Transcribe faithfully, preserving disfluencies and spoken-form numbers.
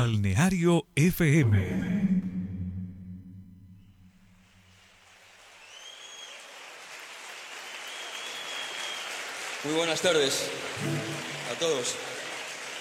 Balneario F M. Muy buenas tardes a todos.